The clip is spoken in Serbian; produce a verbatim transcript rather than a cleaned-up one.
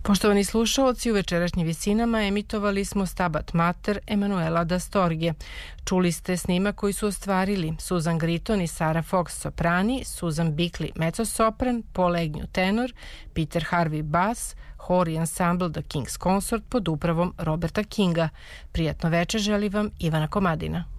Poštovani slušaoci, u večerašnjim visinama emitovali smo Stabat Mater Emanuela da Storge. Čuli ste snimak koji su ostvarili Susan Gritton i Sarah Fox soprani, Susan Bickley mezzosopran, Paul Agnew tenor, Peter Harvey bas, Hori ensemble The King's Consort pod upravom Roberta Kinga. Prijatno večer želi vam Ivana Komadina.